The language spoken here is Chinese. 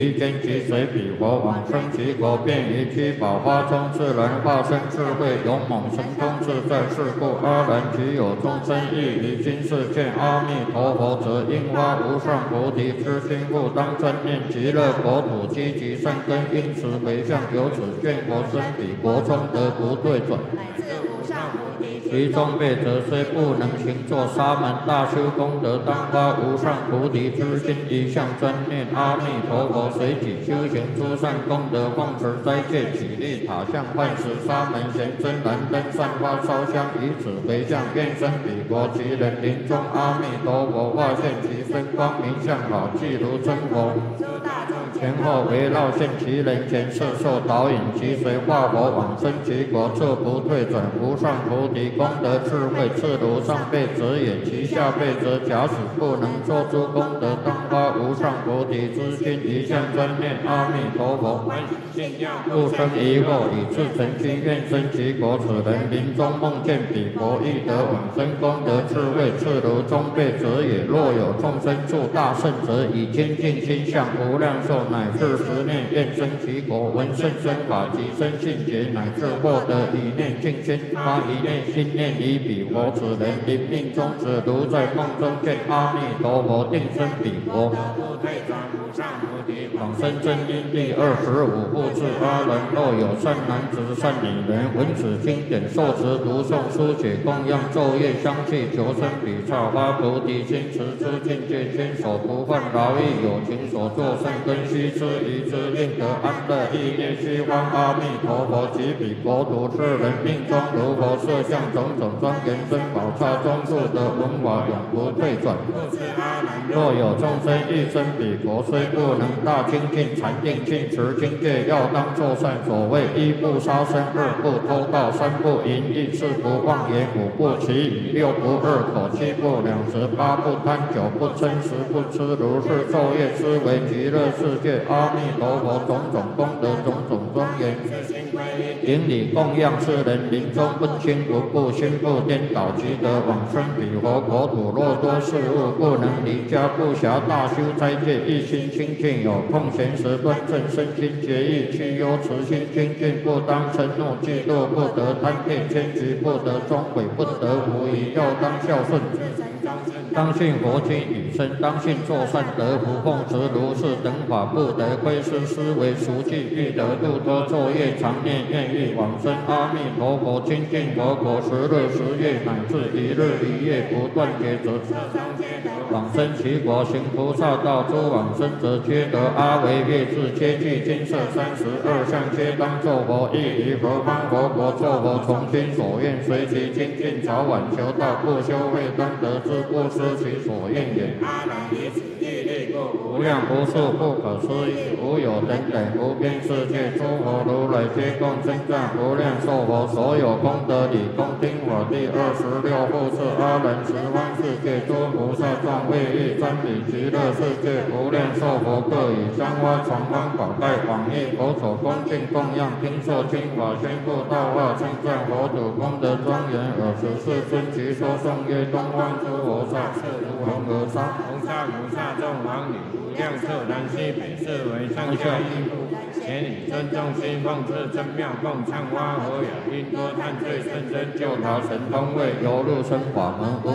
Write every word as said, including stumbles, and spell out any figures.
其间即随彼佛往生其国，便于七宝花中自然化身智慧勇猛神通自在。是故阿难即有众生亦于今世见阿弥陀佛，则应发无上菩提之心，故当专念极乐国土积极善根，因此回向，由此见佛生彼国中得不退转。其中辈者虽不能行作沙门大修功德，当发无上菩提之心，一向专念阿弥陀佛，随己修行诸善功德，奉持斋戒，起立塔像，唤十沙门贤真燃灯，散花烧香，以此回向，愿生彼国。其人临终，阿弥陀佛化现其身，光明相好，即如真佛。前后围绕现其人前，摄受导引，即随化佛往生其国，这不退转。无上菩提功德智慧，次如上辈者也，其下辈者假使不能作诸功德，当发无上菩提之心，一向专念阿弥陀佛，不生疑惑，以至诚心愿生其国。此人临终梦见彼佛，亦得往生功德智慧，次如中辈者也。若有众生住大圣者，以坚定心向无量寿乃至十念，愿生其国，闻甚深法及生信解，乃至获得一念净心，发一念心念以彼佛。此人临命终者，如在梦中见阿弥陀佛，定生彼国。往生真因第二十五部至阿难，若有善男子善女人，闻此经典，受持读诵书写供养昼夜相继，求生彼刹发菩提心，持诸境界，坚守不犯劳役，有情所作善根须知，宜之令得安乐，意念虚幻阿弥陀佛及彼国土。是人命中如佛设相，种种庄严珍宝刹中住得文法，永不退转。若有众生欲生彼国，虽不能大精进禅定尽持经戒，要当作善。所谓一不杀生，二不偷盗，三不淫逸，四不妄言，五不绮语，六不二口，七不两舌，八不贪酒，不嗔，十不痴。如是昼夜思维极乐世界阿弥陀佛种种功德，种种庄严，顶礼供养。是人临终不轻不怖，心不颠倒，即得往生彼佛国土。若多事物不能离家，不暇大修斋戒，一心清净，有空闲时端正身心节义，去忧慈心精进，不当嗔怒嫉妒，不得贪恋迁居，不得终毁，不得无疑，要当孝顺，当信佛经语声，当信作善得福，奉持如是等法，不得窥视思维熟记，欲得度脱昼夜常念，愿欲往生阿弥陀佛清净佛国，十日十夜乃至一日一夜不断绝者，往生其国。行菩萨道诸往生者，皆得阿惟越致，皆具金色三十二相，皆当作佛。亦于何方佛国作佛，从心所愿，随其精进，早晚求道，不修慧当得之，不失其所愿也。无量无数不可思议，无有等等无边世界，诸佛如来皆共称赞无量寿佛，所有功德理恭听法。第二十六部是阿难十方世界诸菩萨众为欲瞻彼极乐世界无量寿佛，各以香花传方宝盖往诣佛所恭敬供养，听受经法，宣布道化，称赞佛土功德庄严。尔时世尊即说颂曰：东方诸佛刹，是如恒河沙，红沙如沙众王女，无量色南西北，是为上下一部。前以尊重心奉至真妙供，唱花和雅音多叹罪甚深，救他神通位，游入生法门。